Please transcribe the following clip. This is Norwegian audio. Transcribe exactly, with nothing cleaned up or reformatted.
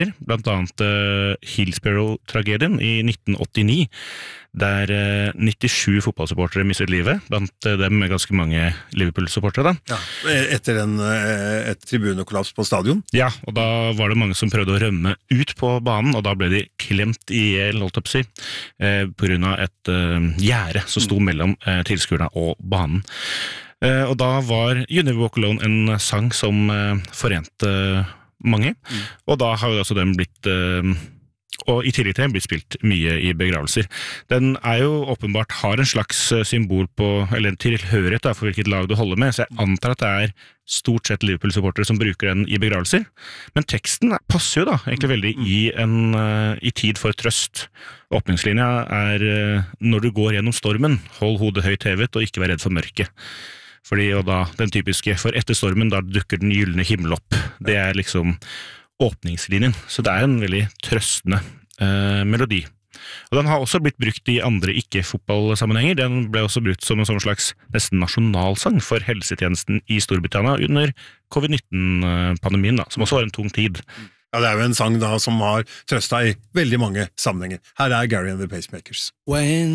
blant annet uh, Hillsborough-tragedien i nitten åttini, der uh, nittisju fotballsupportere mistet livet, blant uh, dem med ganske mange Liverpool-supportere. Da. Ja, etter en, et tribunekollaps på stadion? Ja, og da var det mange som prøvde å rømme ut på banen, og da ble de klemt i hjel, holdt opp å si, uh, på grunn av et uh, gjerde som sto mellom uh, tilskuerne og banen. Uh, og da var You Never Walk Alone en sang som uh, forente uh, mange, mm. og da har jo også den blitt, uh, og i tillegg til den blitt spilt mye i begravelser. Den er jo åpenbart, har en slags symbol på, eller en tilhørighet da, for hvilket lag du holder med, så jeg antar at det er stort sett Liverpool-supportere som bruker den i begravelser, men teksten passer jo da egentlig veldig i, en, uh, i tid for trøst. Åpningslinja er uh, når du går gjennom stormen, hold hodet høyt hevet og ikke vær redd for mørket. Fordi, og da, den typiske, for etter stormen, da dukker den gyllene himmel opp. Det er liksom åpningslinjen, så det er en veldig trøstende eh, melodi. Og den har også blitt brukt i andre ikke-fotballsammenhenger. Den ble også brukt som en sånn slags nesten nasjonalsang for helsetjenesten i Storbritannia under covid nitten-pandemien, da, som også var en tung tid. Ja, det er jo en sang da som har trøstet i veldig mange sammenhenger. Her er Gary and the Pacemakers. When